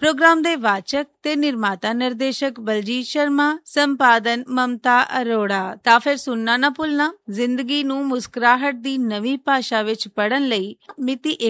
Programme ਦੇ ਵਾਚਕ ਤੇ ਨਿਰਮਾਤਾ ਨਿਰਦੇਸ਼ਕ ਬਲਜੀਤ ਸ਼ਰਮਾ, ਸੰਪਾਦਨ ਮਮਤਾ ਅਰੋੜਾ। ਤਾਂ ਫਿਰ ਸੁਣਨਾ ਨਾ ਭੁੱਲਣਾ। ਜ਼ਿੰਦਗੀ ਨੂੰ ਮੁਸਕਰਾਹਟ ਦੀ ਨਵੀਂ ਭਾਸ਼ਾ ਵਿੱਚ ਪੜ੍ਹਨ ਲਈ ਮਿਤੀ